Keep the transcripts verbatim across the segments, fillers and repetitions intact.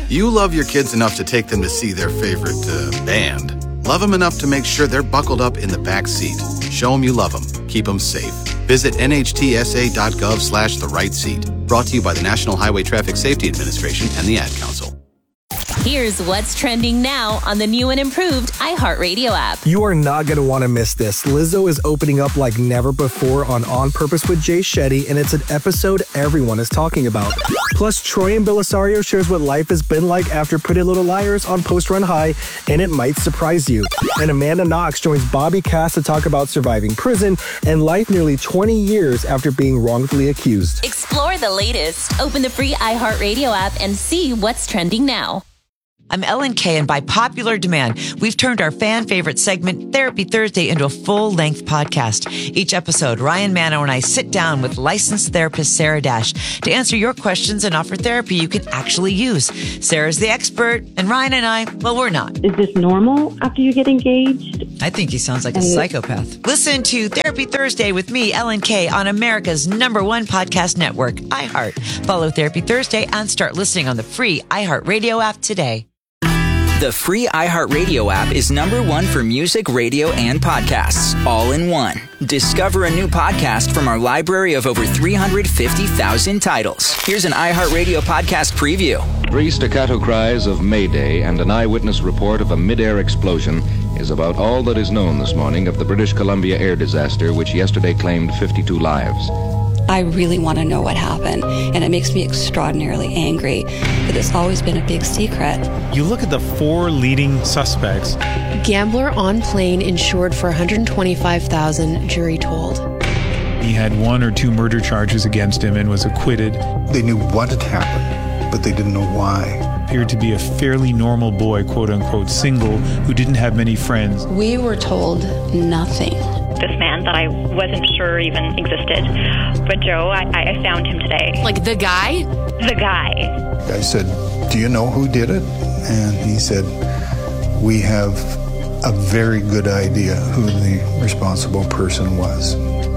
You love your kids enough to take them to see their favorite uh, band. Love them enough to make sure they're buckled up in the back seat. Show them you love them. Keep them safe. Visit nhtsa.gov slash the right seat. Brought to you by the National Highway Traffic Safety Administration and the Ad Council. Here's what's trending now on the new and improved iHeartRadio app. You are not going to want to miss this. Lizzo is opening up like never before on On Purpose with Jay Shetty, and it's an episode everyone is talking about. Plus, Troy and Belisario shares what life has been like after Pretty Little Liars on Post Run High, and it might surprise you. And Amanda Knox joins Bobby Cass to talk about surviving prison and life nearly twenty years after being wrongfully accused. Explore the latest. Open the free iHeartRadio app and see what's trending now. I'm Ellen Kay, and by popular demand, we've turned our fan favorite segment, Therapy Thursday, into a full-length podcast. Each episode, Ryan Mano and I sit down with licensed therapist Sarah Dash to answer your questions and offer therapy you can actually use. Sarah's the expert, and Ryan and I, well, we're not. Is this normal after you get engaged? I think he sounds like a psychopath. Listen to Therapy Thursday with me, Ellen Kay, on America's number one podcast network, iHeart. Follow Therapy Thursday and start listening on the free iHeartRadio app today. The free iHeartRadio app is number one for music, radio, and podcasts, all in one. Discover a new podcast from our library of over three hundred fifty thousand titles. Here's an iHeartRadio podcast preview. Three staccato cries of Mayday and an eyewitness report of a mid-air explosion is about all that is known this morning of the British Columbia air disaster, which yesterday claimed fifty-two lives. I really want to know what happened, and it makes me extraordinarily angry that it's always been a big secret. You look at the four leading suspects. Gambler on plane insured for one hundred twenty-five thousand dollars, jury told. He had one or two murder charges against him and was acquitted. They knew what had happened, but they didn't know why. Appeared to be a fairly normal boy, quote-unquote, single, who didn't have many friends. We were told nothing. This man that I wasn't sure even existed. But Joe, I, I found him today. Like the guy? The guy. I said, do you know who did it? And he said, we have a very good idea who the responsible person was.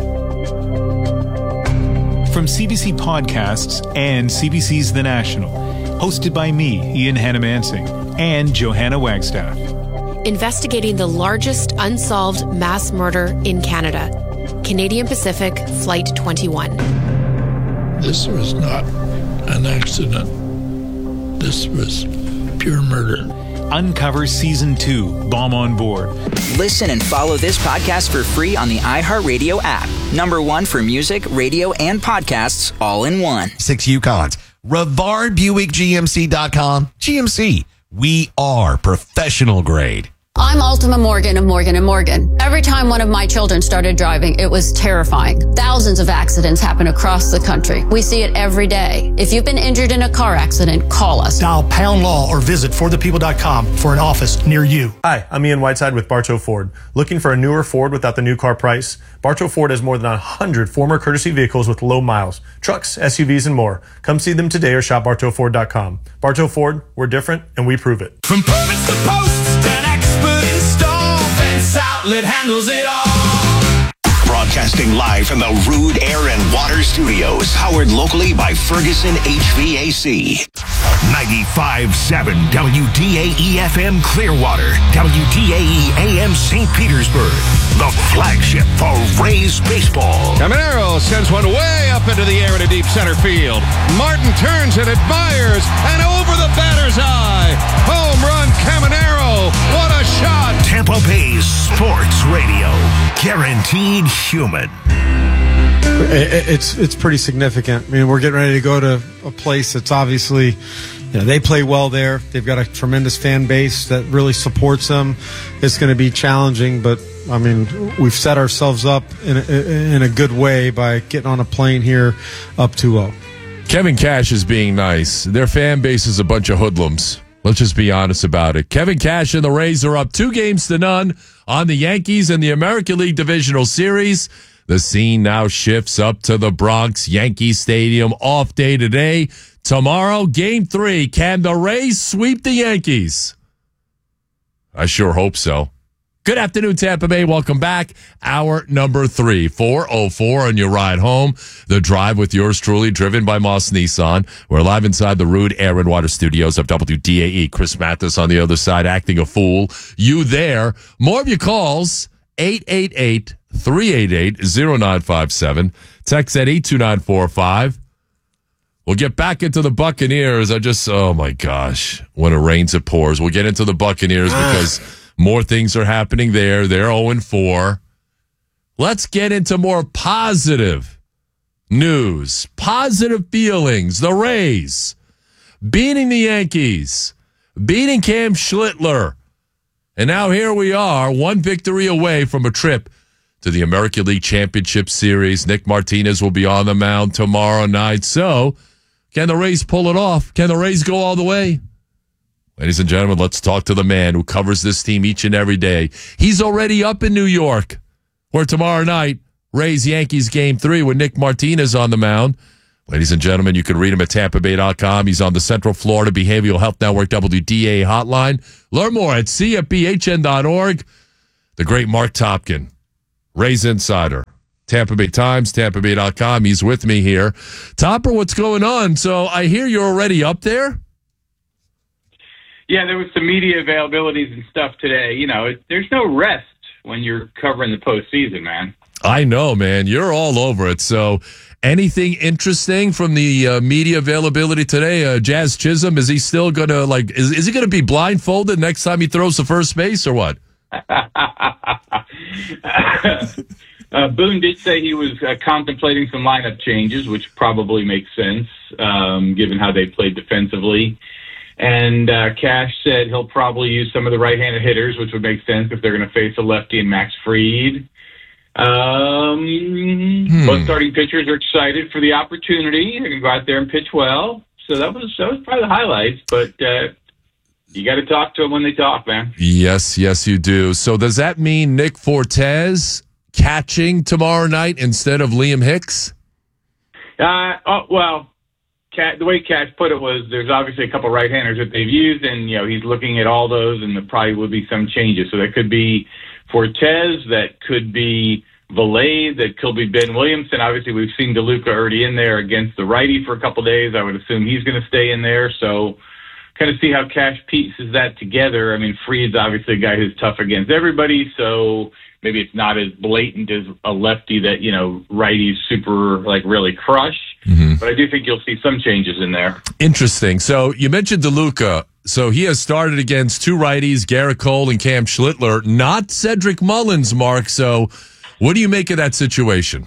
From C B C Podcasts and C B C's The National, hosted by me, Ian Hannamansing, and Johanna Wagstaff. Investigating the largest unsolved mass murder in Canada. Canadian Pacific Flight twenty-one. This was not an accident. This was pure murder. Uncover Season two, Bomb on Board. Listen and follow this podcast for free on the iHeartRadio app. Number one for music, radio, and podcasts, all in one. Six Yukons. Rivard Buick G M C dot com. G M C. We are professional grade. I'm Ultima Morgan of Morgan and Morgan. Every time one of my children started driving, it was terrifying. Thousands of accidents happen across the country. We see it every day. If you've been injured in a car accident, call us. Dial pound law or visit for the people dot com for an office near you. Hi, I'm Ian Whiteside with Bartow Ford. Looking for a newer Ford without the new car price? Bartow Ford has more than one hundred former courtesy vehicles with low miles, trucks, S U Vs, and more. Come see them today or shop bartow ford dot com. Bartow Ford, we're different and we prove it. From permits to posts, an expert install, Fence Outlet handles it all. Broadcasting live from the Rude Air and Water Studios, powered locally by Ferguson H V A C. ninety-five point seven W D A E F M Clearwater, W D A E A M Saint Petersburg, the flagship for Rays baseball. Caminero sends one way up into the air in a deep center field. Martin turns and admires, and over the batter's eye. Home run, Caminero. What a shot. Tampa Bay's Sports Radio, guaranteed human. It's it's pretty significant. I mean, we're getting ready to go to a place that's obviously, you know, they play well there. They've got a tremendous fan base that really supports them. It's going to be challenging, but I mean, we've set ourselves up in a, in a good way by getting on a plane here up two oh. Kevin Cash is being nice. Their fan base is a bunch of hoodlums. Let's just be honest about it. Kevin Cash and the Rays are up two games to none on the Yankees in the American League Divisional Series. The scene now shifts up to the Bronx Yankee Stadium. Off day today. Tomorrow, game three. Can the Rays sweep the Yankees? I sure hope so. Good afternoon, Tampa Bay. Welcome back. Hour number three, four oh four on your ride home. The Drive with yours truly, driven by Moss Nissan. We're live inside the Rude Air and Water Studios of W D A E. Chris Mathis on the other side, acting a fool. You there. More of your calls, eight eight eight, three eight eight, oh nine five seven. Text at eight two nine four five. We'll get back into the Buccaneers. I just, oh my gosh, when it rains, it pours. We'll get into the Buccaneers because more things are happening there. They're oh and four. Let's get into more positive news, positive feelings. The Rays beating the Yankees, beating Cam Schlittler. And now here we are, one victory away from a trip to the American League Championship Series. Nick Martinez will be on the mound tomorrow night. So, can the Rays pull it off? Can the Rays go all the way? Ladies and gentlemen, let's talk to the man who covers this team each and every day. He's already up in New York, where tomorrow night, Rays-Yankees Game three with Nick Martinez on the mound. Ladies and gentlemen, you can read him at tampa bay dot com. He's on the Central Florida Behavioral Health Network W D A hotline. Learn more at c f b h n dot org. The great Mark Topkin, Rays Insider, Tampa Bay Times, tampa bay dot com. He's with me here. Topper, what's going on? So I hear you're already up there? Yeah, there was some media availabilities and stuff today. You know, it, there's no rest when you're covering the postseason, man. I know, man. You're all over it. So anything interesting from the uh, media availability today? Uh, Jazz Chisholm, is he still going to, like, is, is he going to be blindfolded next time he throws the first base or what? uh, Boone did say he was uh, contemplating some lineup changes, which probably makes sense, um, given how they played defensively. And uh, Cash said he'll probably use some of the right-handed hitters, which would make sense if they're going to face a lefty and Max Fried. Um, hmm. Both starting pitchers are excited for the opportunity. They're going to go out there and pitch well. So that was that was probably the highlights. But uh, you got to talk to them when they talk, man. Yes, yes, you do. So does that mean Nick Fortes catching tomorrow night instead of Liam Hicks? Uh, oh, well... Cat, the way Cash put it was there's obviously a couple right-handers that they've used, and, you know, he's looking at all those, and there probably will be some changes. So that could be Fortes, that could be Valade, that could be Ben Williamson. Obviously, we've seen DeLuca already in there against the righty for a couple days. I would assume he's going to stay in there. So kind of see how Cash pieces that together. I mean, Fried's obviously a guy who's tough against everybody, so maybe it's not as blatant as a lefty that, you know, righties super, like, really crush. Mm-hmm. But I do think you'll see some changes in there. Interesting. So you mentioned DeLuca. So he has started against two righties, Garrett Cole and Cam Schlittler, not Cedric Mullins, Mark. So what do you make of that situation?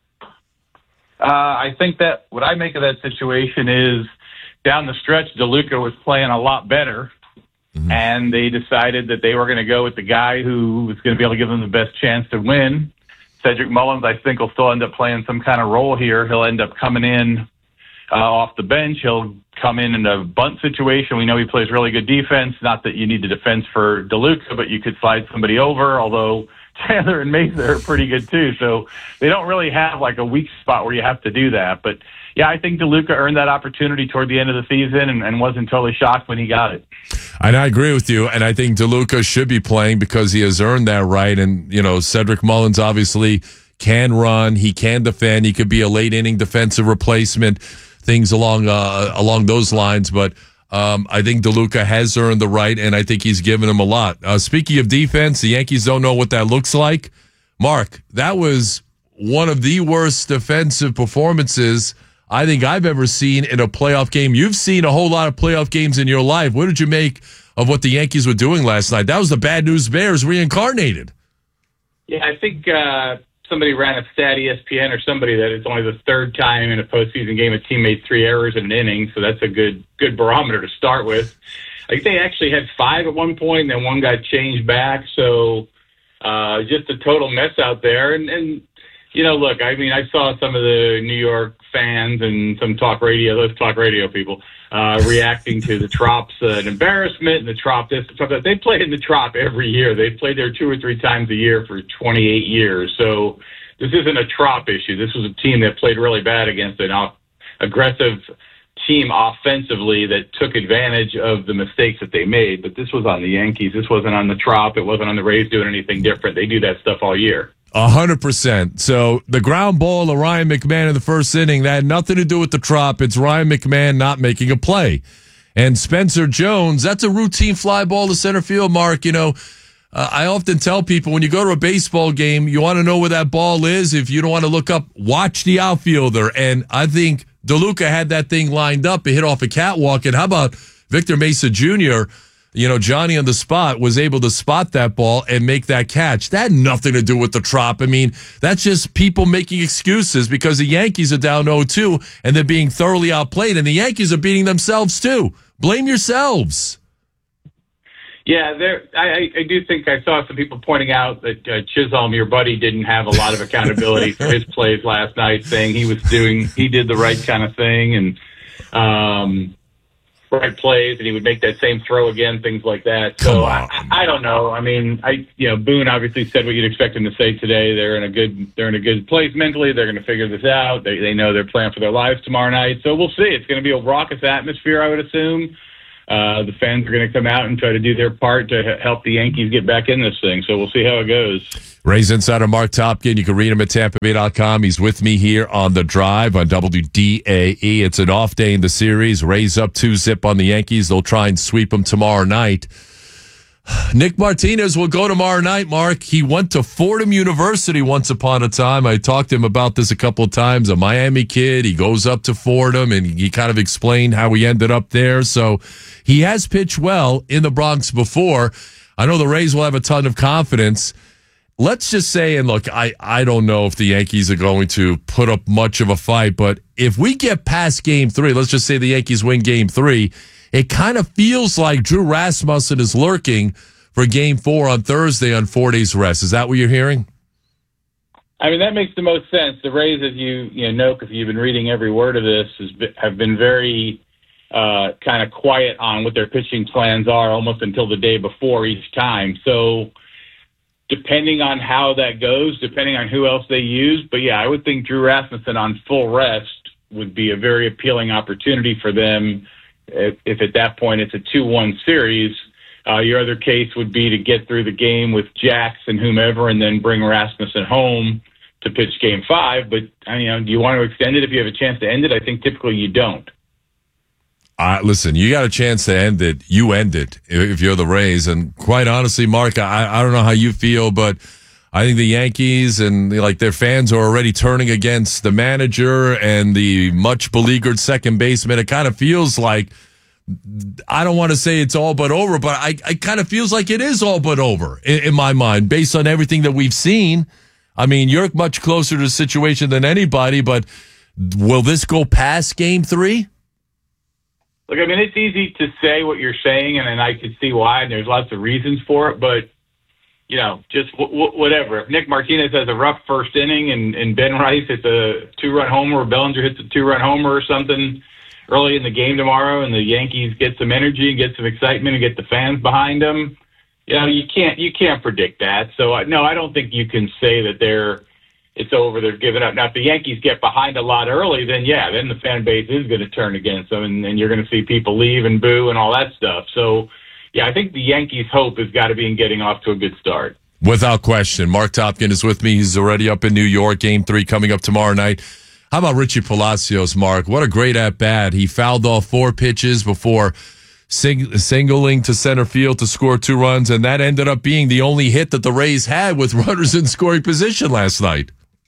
Uh, I think that what I make of that situation is down the stretch, DeLuca was playing a lot better. Mm-hmm. And they decided that they were going to go with the guy who was going to be able to give them the best chance to win. Cedric Mullins, I think, will still end up playing some kind of role here. He'll end up coming in uh, off the bench. He'll come in in a bunt situation. We know he plays really good defense. Not that you need the defense for DeLuca, but you could slide somebody over, although Chandler and Mesa are pretty good too. So they don't really have like a weak spot where you have to do that. But, yeah, I think DeLuca earned that opportunity toward the end of the season and, and wasn't totally shocked when he got it. And I agree with you, and I think DeLuca should be playing because he has earned that right. And, you know, Cedric Mullins obviously can run. He can defend. He could be a late-inning defensive replacement, things along uh, along those lines. But um, I think DeLuca has earned the right, and I think he's given him a lot. Uh, speaking of defense, the Yankees don't know what that looks like. Mark, that was one of the worst defensive performances I think I've ever seen in a playoff game. You've seen a whole lot of playoff games in your life. What did you make of what the Yankees were doing last night? That was the Bad News Bears reincarnated. Yeah, I think uh, somebody ran a stat, E S P N or somebody, that it's only the third time in a postseason game a team made three errors in an inning, so that's a good good barometer to start with. I think they actually had five at one point, and then one got changed back, so uh, just a total mess out there. And, and you know, look, I mean, I saw some of the New York fans and some talk radio, those talk radio people, uh, reacting to the Trops, uh, an embarrassment, and the Trop this, the Trop that. They played in the Trop every year. They've played there two or three times a year for twenty-eight years. So this isn't a Trop issue. This was a team that played really bad against an aggressive team offensively that took advantage of the mistakes that they made. But this was on the Yankees. This wasn't on the Trop. It wasn't on the Rays doing anything different. They do that stuff all year. A hundred percent. So the ground ball of Ryan McMahon in the first inning, that had nothing to do with the Trop. It's Ryan McMahon not making a play. And Spencer Jones, that's a routine fly ball to center field, Mark. You know, uh, I often tell people when you go to a baseball game, you want to know where that ball is. If you don't want to look up, watch the outfielder. And I think DeLuca had that thing lined up and hit off a catwalk. And how about Victor Mesa Junior? You know, Johnny on the spot was able to spot that ball and make that catch. That had nothing to do with the Trop. I mean, that's just people making excuses because the Yankees are down oh two and they're being thoroughly outplayed. And the Yankees are beating themselves too. Blame yourselves. Yeah, there. I, I do think I saw some people pointing out that uh, Chisholm, your buddy, didn't have a lot of accountability for his plays last night, saying he was doing, he did the right kind of thing and um, right plays, and he would make that same throw again, things like that. So I, I don't know. I mean, I you know, Boone obviously said what you'd expect him to say today. They're in a good, they're in a good place mentally. They're going to figure this out. They they know they're playing for their lives tomorrow night. So we'll see. It's going to be a raucous atmosphere, I would assume. Uh, the fans are going to come out and try to do their part to help the Yankees get back in this thing. So we'll see how it goes. Rays insider Mark Topkin. You can read him at Tampa Bay dot com. He's with me here on The Drive on W D A E. It's an off day in the series. Rays up two zip on the Yankees. They'll try and sweep them tomorrow night. Nick Martinez will go tomorrow night, Mark. He went to Fordham University once upon a time. I talked to him about this a couple of times. A Miami kid. He goes up to Fordham, and he kind of explained how he ended up there. So he has pitched well in the Bronx before. I know the Rays will have a ton of confidence. Let's just say, and look, I, I don't know if the Yankees are going to put up much of a fight, but if we get past game three, let's just say the Yankees win game three, it kind of feels like Drew Rasmussen is lurking for game four on Thursday on four days rest. Is that what you're hearing? I mean, that makes the most sense. The Rays, as you you know, because you've been reading every word of this, has been, have been very uh, kind of quiet on what their pitching plans are almost until the day before each time. So depending on how that goes, depending on who else they use, but yeah, I would think Drew Rasmussen on full rest would be a very appealing opportunity for them. If, if at that point it's a two one series, uh, your other case would be to get through the game with Jax and whomever and then bring Rasmussen home to pitch game five. But, I mean, you know, do you want to extend it if you have a chance to end it? I think typically you don't. Uh, listen, you got a chance to end it. You end it if you're the Rays. And quite honestly, Mark, I, I don't know how you feel, but I think the Yankees and like their fans are already turning against the manager and the much beleaguered second baseman. It kind of feels like, I don't want to say it's all but over, but I, I kind of feels like it is all but over in, in my mind, based on everything that we've seen. I mean, you're much closer to the situation than anybody, but will this go past game three? Look, I mean, it's easy to say what you're saying, and, and I can see why, and there's lots of reasons for it, but you know, just w- w- whatever. If Nick Martinez has a rough first inning and, and Ben Rice hits a two-run homer or Bellinger hits a two-run homer or something early in the game tomorrow and the Yankees get some energy and get some excitement and get the fans behind them, you know, you can't you can't predict that. So, I, no, I don't think you can say that they're it's over, they're giving up. Now, if the Yankees get behind a lot early, then, yeah, then the fan base is going to turn against them, and, and you're going to see people leave and boo and all that stuff. So, yeah, I think the Yankees' hope has got to be in getting off to a good start. Without question. Mark Topkin is with me. He's already up in New York. Game three coming up tomorrow night. How about Richie Palacios, Mark? What a great at-bat. He fouled off four pitches before sing- singling to center field to score two runs, and that ended up being the only hit that the Rays had with runners in scoring position last night.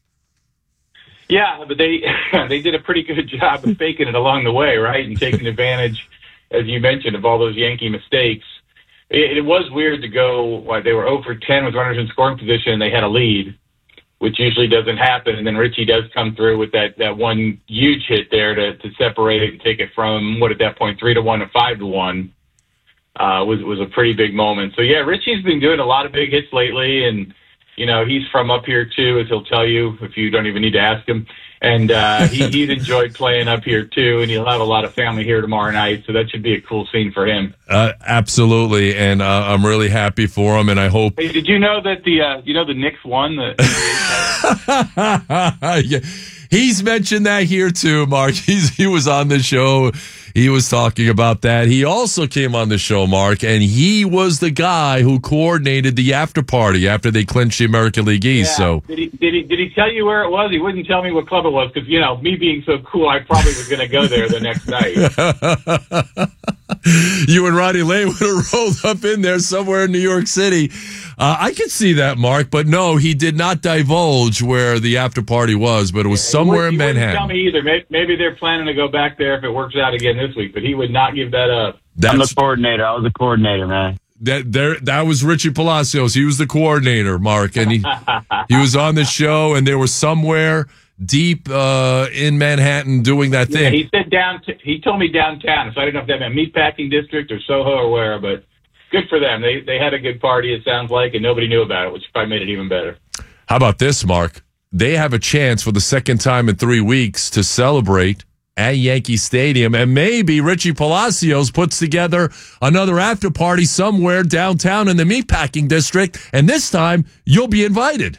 Yeah, but they they did a pretty good job of faking it along the way, right, and taking advantage, as you mentioned, of all those Yankee mistakes. It, it was weird to go, what, they were oh for ten with runners in scoring position, and they had a lead, which usually doesn't happen. And then Richie does come through with that, that one huge hit there to, to separate it and take it from, what, at that point, three to one to five to one. Uh, was was a pretty big moment. So, yeah, Richie's been doing a lot of big hits lately, and you know, he's from up here, too, as he'll tell you, if you don't even need to ask him. And uh, he, he's enjoyed playing up here, too, and he'll have a lot of family here tomorrow night, so that should be a cool scene for him. Uh, absolutely, and uh, I'm really happy for him, and I hope... Hey, did you know that the, uh, you know, the Knicks won? The yeah. He's mentioned that here too, Mark. He's, he was on the show. He was talking about that. He also came on the show, Mark, and he was the guy who coordinated the after party after they clinched the American League East. Yeah. So Did he, did he did he tell you where it was? He wouldn't tell me what club it was because, you know, me being so cool, I probably was going to go there the next night. You and Ronnie Lane would have rolled up in there somewhere in New York City. Uh, I could see that, Mark, but no, he did not divulge where the after party was, but it was Yeah, somewhere he in wouldn't Manhattan. Tell me either. Maybe, maybe they're planning to go back there if it works out again this week, but he would not give that up. I'm the coordinator. I was the coordinator, man. That there, that was Richie Palacios. He was the coordinator, Mark, and he he was on the show, and they were somewhere deep uh, in Manhattan doing that Yeah, thing. he said down. He told me downtown, so I didn't know if that meant Meatpacking District or Soho or where, but good for them. They they had a good party, it sounds like, and nobody knew about it, which probably made it even better. How about this, Mark? They have a chance for the second time in three weeks to celebrate at Yankee Stadium, and maybe Richie Palacios puts together another after party somewhere downtown in the Meatpacking District, and this time you'll be invited.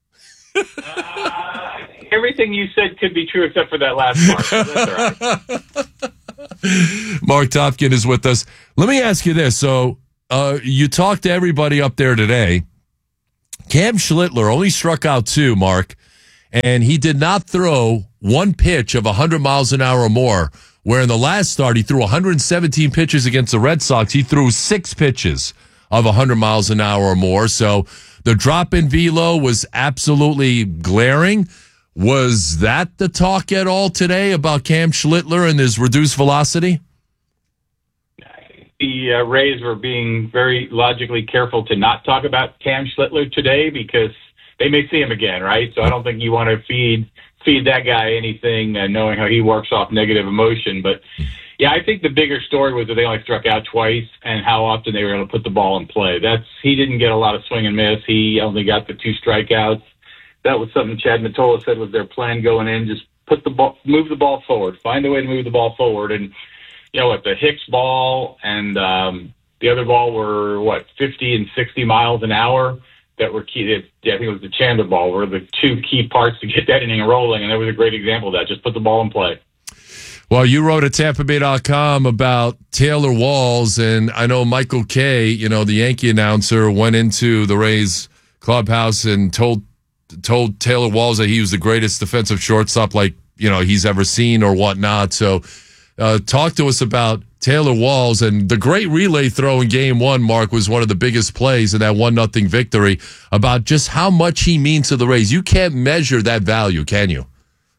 uh, everything you said could be true except for that last part. So that's all right. Mark Topkin is with us. Let me ask you this. So uh, you talked to everybody up there today. Cam Schlittler only struck out two, Mark, and he did not throw one pitch of one hundred miles an hour or more, where in the last start he threw one hundred seventeen pitches against the Red Sox. He threw six pitches of one hundred miles an hour or more. So the drop-in velo was absolutely glaring. Was that the talk at all today about Cam Schlittler and his reduced velocity? The uh, Rays were being very logically careful to not talk about Cam Schlittler today because they may see him again, right? So I don't think you want to feed feed that guy anything, uh, knowing how he works off negative emotion. But yeah, I think the bigger story was that they only struck out twice and how often they were able to put the ball in play. That's he didn't get a lot of swing and miss. He only got the two strikeouts. That was something Chad Mottola said was their plan going in. Just put the ball, move the ball forward, find a way to move the ball forward. And you know what, the Hicks ball and um, the other ball were what fifty and sixty miles an hour. That were key. I think it was the Chandler ball were the two key parts to get that inning rolling, and that was a great example of that. Just put the ball in play. Well, you wrote at Tampa Bay dot com about Taylor Walls, and I know Michael Kay, you know, the Yankee announcer, went into the Rays clubhouse and told told Taylor Walls that he was the greatest defensive shortstop like, you know, he's ever seen or whatnot. So uh, talk to us about Taylor Walls, and the great relay throw in game one, Mark, was one of the biggest plays in that one nothing victory, about just how much he means to the Rays. You can't measure that value, can you?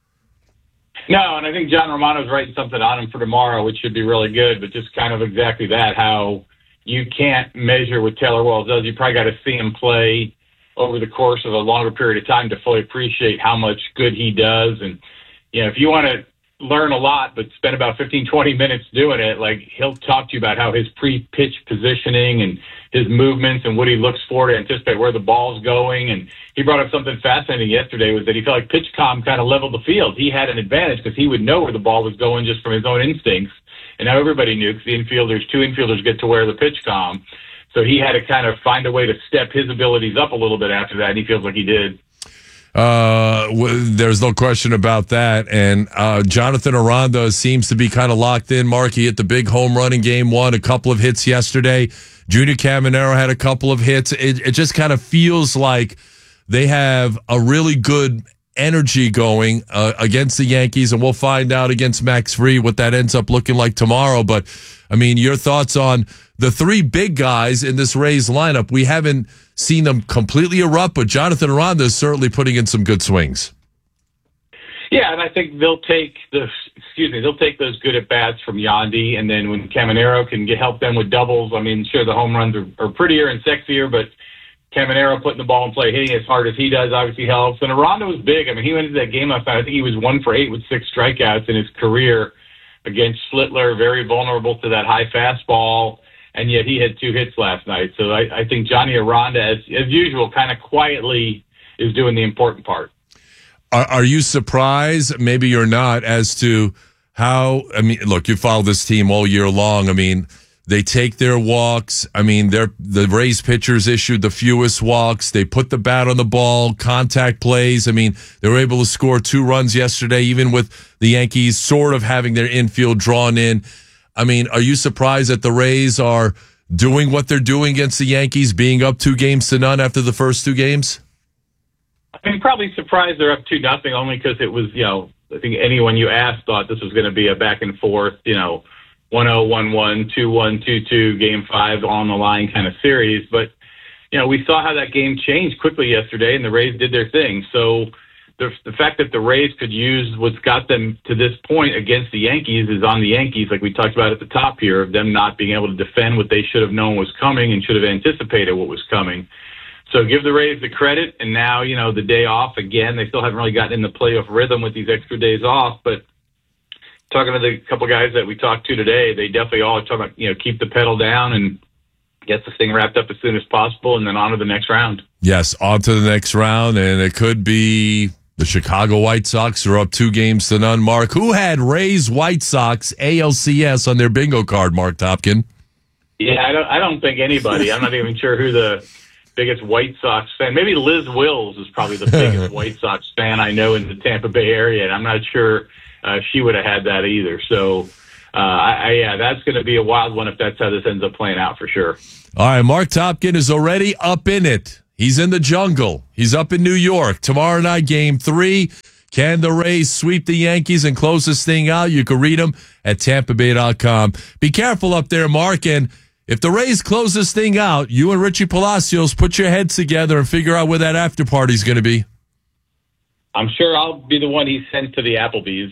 No, and I think John Romano's writing something on him for tomorrow, which should be really good, but just kind of exactly that, how you can't measure what Taylor Walls does. You probably got to see him play over the course of a longer period of time to fully appreciate how much good he does. And, you know, if you want to learn a lot, but spend about fifteen, twenty minutes doing it, like he'll talk to you about how his pre-pitch positioning and his movements and what he looks for to anticipate where the ball's going. And he brought up something fascinating yesterday, was that he felt like PitchCom kind of leveled the field. He had an advantage because he would know where the ball was going just from his own instincts. And now everybody knew because the infielders, two infielders get to wear the PitchCom. So he had to kind of find a way to step his abilities up a little bit after that, and he feels like he did. Uh, w- there's no question about that. And uh, Jonathan Aranda seems to be kind of locked in. Mark, he hit the big home run in game one, a couple of hits yesterday. Junior Caminero had a couple of hits. It, it just kind of feels like they have a really good energy going uh, against the Yankees, and we'll find out against Max Fried what that ends up looking like tomorrow. But, I mean, your thoughts on the three big guys in this Rays lineup? We haven't seen them completely erupt, but Jonathan Aranda is certainly putting in some good swings. Yeah, and I think they'll take the excuse me, they'll take those good at bats from Yandy, and then when Caminero can get help them with doubles, I mean, sure the home runs are, are prettier and sexier, but Caminero putting the ball in play, hitting as hard as he does, obviously helps. And Aranda was big. I mean, he went into that game last night. I think he was one for eight with six strikeouts in his career against Schlittler, very vulnerable to that high fastball. And yet he had two hits last night. So I, I think Johnny Aranda, as, as usual, kind of quietly is doing the important part. Are, are you surprised, maybe you're not, as to how, I mean, look, you followed this team all year long. I mean, They take their walks. I mean, they're, the Rays pitchers issued the fewest walks. They put the bat on the ball, contact plays. I mean, they were able to score two runs yesterday, even with the Yankees sort of having their infield drawn in. I mean, are you surprised that the Rays are doing what they're doing against the Yankees, being up two games to none after the first two games? I mean, probably surprised they're up two nothing only because it was, you know, I think anyone you asked thought this was going to be a back and forth, you know, one oh, one one, two one, two two, game five on the line kind of series. But, you know, we saw how that game changed quickly yesterday, and the Rays did their thing. So the, the fact that the Rays could use what's got them to this point against the Yankees is on the Yankees, like we talked about at the top here, of them not being able to defend what they should have known was coming and should have anticipated what was coming. So give the Rays the credit, and now, you know, the day off, again, they still haven't really gotten in the playoff rhythm with these extra days off, but talking to the couple guys that we talked to today, they definitely all are talking about, you know, keep the pedal down and get this thing wrapped up as soon as possible and then on to the next round. Yes, on to the next round, and it could be the Chicago White Sox are up two games to none. Mark, who had Rays White Sox A L C S on their bingo card, Mark Topkin? Yeah, I don't, I don't think anybody. I'm not even sure who the biggest White Sox fan. Maybe Liz Wills is probably the biggest White Sox fan I know in the Tampa Bay area, and I'm not sure Uh, she would have had that either. So, uh, I, I, yeah, that's going to be a wild one if that's how this ends up playing out for sure. All right, Mark Topkin is already up in it. He's in the jungle. He's up in New York. Tomorrow night, game three. Can the Rays sweep the Yankees and close this thing out? You can read them at Tampa Bay dot com. Be careful up there, Mark. And if the Rays close this thing out, you and Richie Palacios put your heads together and figure out where that after party is going to be. I'm sure I'll be the one he sent to the Applebee's.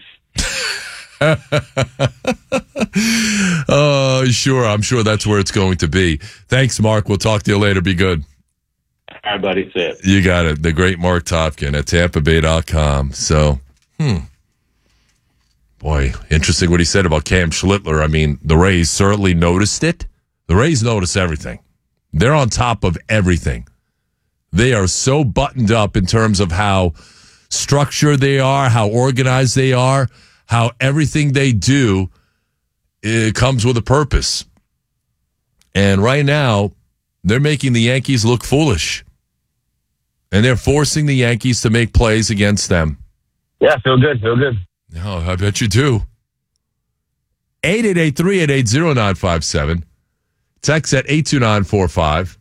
Oh, sure. I'm sure that's where it's going to be. Thanks, Mark. We'll talk to you later. Be good. All right, buddy. See it. You got it. The great Mark Topkin at Tampa Bay dot com. So, hmm. Boy, interesting what he said about Cam Schlittler. I mean, the Rays certainly noticed it. The Rays notice everything. They're on top of everything. They are so buttoned up in terms of how structured they are, how organized they are, how everything they do, it comes with a purpose. And right now, they're making the Yankees look foolish. And they're forcing the Yankees to make plays against them. Yeah, feel good, feel good. Oh, I bet you do. eight eight eight, three eight eight, zero nine five seven. Text at eight two nine four five.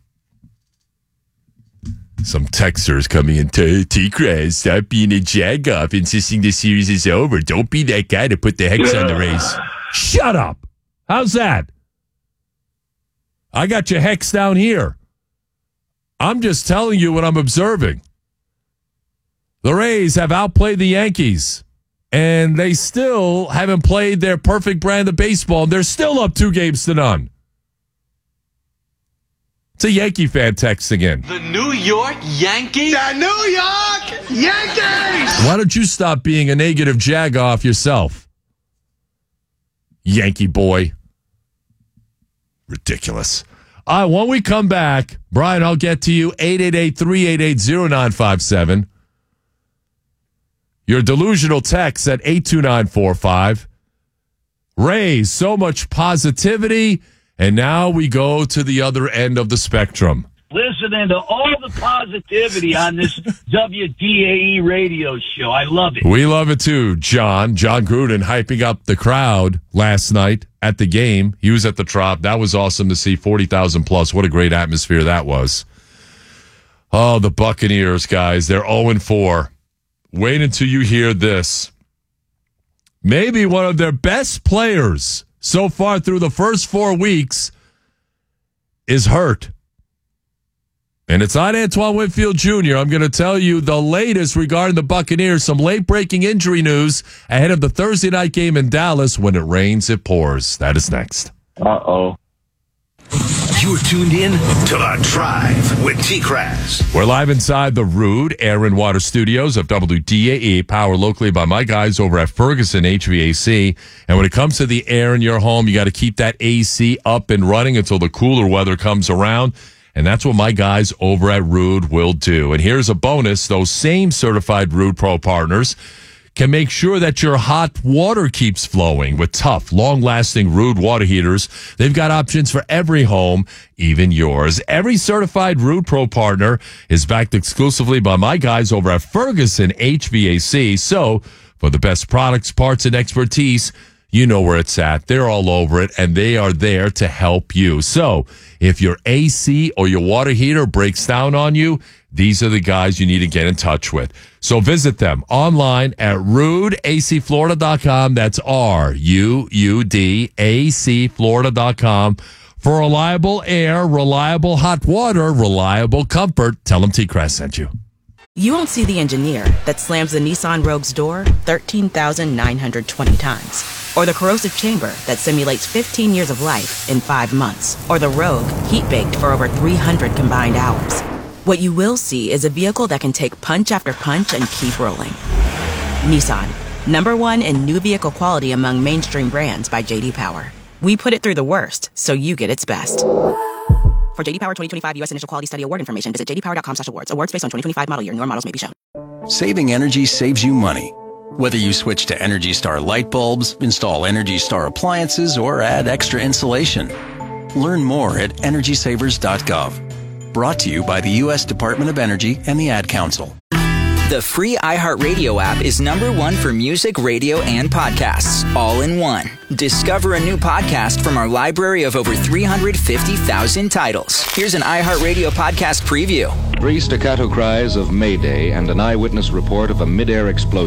Some texters coming in. T-Craz, stop being a jag-off, insisting the series is over. Don't be that guy to put the hex on the Rays. Shut up. How's that? I got your hex down here. I'm just telling you what I'm observing. The Rays have outplayed the Yankees, and they still haven't played their perfect brand of baseball. They're still up two games to none. It's a Yankee fan texting in. The New York Yankees? The New York Yankees! Why don't you stop being a negative jag-off yourself? Yankee boy. Ridiculous. All right, when we come back, Brian, I'll get to you. eight eight eight, three eight eight, zero nine five seven. Your delusional text at eight two nine four five. Rays, so much positivity. And now we go to the other end of the spectrum. Listening to all the positivity on this W D A E radio show. I love it. We love it too, John. John Gruden hyping up the crowd last night at the game. He was at the Trop. That was awesome to see. forty thousand plus. What a great atmosphere that was. Oh, the Buccaneers, guys. They're oh and four. Wait until you hear this. Maybe one of their best players so far through the first four weeks is hurt. And it's not Antoine Winfield Junior I'm going to tell you the latest regarding the Buccaneers, some late-breaking injury news ahead of the Thursday night game in Dallas. When it rains, it pours. That is next. Uh-oh. You're tuned in to The Drive with T-Craz. We're live inside the Rude Air and Water Studios of W D A E, powered locally by my guys over at Ferguson H V A C. And when it comes to the air in your home, you got to keep that A C up and running until the cooler weather comes around. And that's what my guys over at Rude will do. And here's a bonus. Those same certified Rude Pro partners can make sure that your hot water keeps flowing with tough, long-lasting Ruud water heaters. They've got options for every home, even yours. Every certified Ruud Pro partner is backed exclusively by my guys over at Ferguson H V A C. So, for the best products, parts, and expertise, you know where it's at. They're all over it, and they are there to help you. So, if your A C or your water heater breaks down on you, these are the guys you need to get in touch with. So visit them online at ruud a c florida dot com. That's R U U D A C Florida dot com. For reliable air, reliable hot water, reliable comfort, tell them T-Crest sent you. You won't see the engineer that slams the Nissan Rogue's door thirteen thousand nine hundred twenty times. Or the corrosive chamber that simulates fifteen years of life in five months. Or the Rogue heat-baked for over three hundred combined hours. What you will see is a vehicle that can take punch after punch and keep rolling. Nissan, number one in new vehicle quality among mainstream brands by J D Power. We put it through the worst, so you get its best. For J D Power twenty twenty-five U S Initial Quality Study Award information, visit j d power dot com slash awards. Awards based on twenty twenty-five model year. Newer models may be shown. Saving energy saves you money. Whether you switch to Energy Star light bulbs, install Energy Star appliances, or add extra insulation. Learn more at energy savers dot gov. Brought to you by the U S Department of Energy and the Ad Council. The free iHeartRadio app is number one for music, radio, and podcasts, all in one. Discover a new podcast from our library of over three hundred fifty thousand titles. Here's an iHeartRadio podcast preview. Three staccato cries of Mayday and an eyewitness report of a midair explosion.